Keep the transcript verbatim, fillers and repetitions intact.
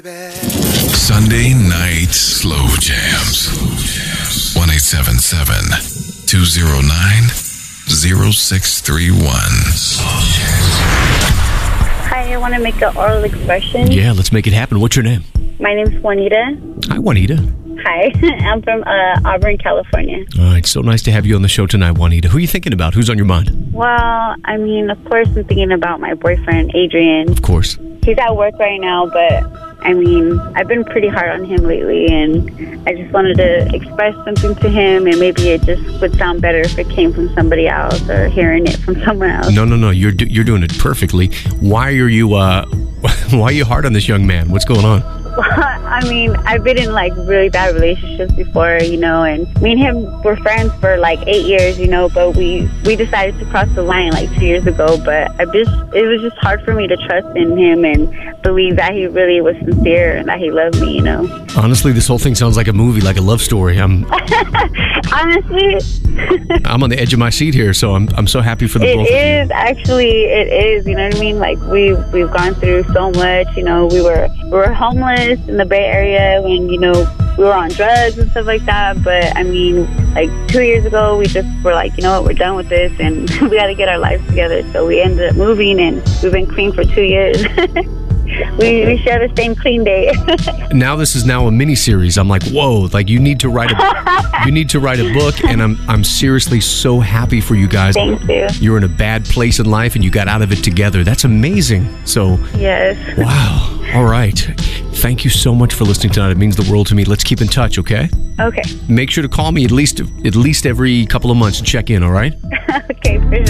Sunday night slow jams. one eight seven seven, two zero nine, zero six three one. Hi, I want to make an oral expression. Yeah, let's make it happen. What's your name? My name's Juanita. Hi, Juanita. Hi, I'm from uh, Auburn, California. All right, so nice to have you on the show tonight, Juanita. Who are you thinking about? Who's on your mind? Well, I mean, of course, I'm thinking about my boyfriend, Adrian. Of course. He's at work right now, but I mean, I've been pretty hard on him lately, and I just wanted to express something to him, and maybe it just would sound better if it came from somebody else or hearing it from someone else. No, no, no. You're do- you're doing it perfectly. Why are you uh, why are you hard on this young man? What's going on? Well, I mean, I've been in like really bad relationships before, you know, and me and him were friends for like eight years, you know, but we, we decided to cross the line like two years ago. But I just, it was just hard for me to trust in him and believe that he really was sincere and that he loved me, you know. Honestly, this whole thing sounds like a movie, like a love story. I'm honestly, I'm on the edge of my seat here, so I'm I'm so happy for the it both of you. It is actually, it is. You know what I mean? Like we we've gone through so much. You know, we were we were homeless in the Bay Area when, you know, we were on drugs and stuff like that. But I mean, like two years ago, we just were like, you know what, we're done with this, and we got to get our lives together. So we ended up moving, and we've been clean for two years. We, we share the same clean day. Now this is now a mini series. I'm like, whoa! Like you need to write a you need to write a book, and I'm I'm seriously so happy for you guys. Thank you. You're in a bad place in life, and you got out of it together. That's amazing. So yes. Wow. All right. Thank you so much for listening tonight. It means the world to me. Let's keep in touch, okay? Okay. Make sure to call me at least at least every couple of months and check in. All right? Okay, for sure.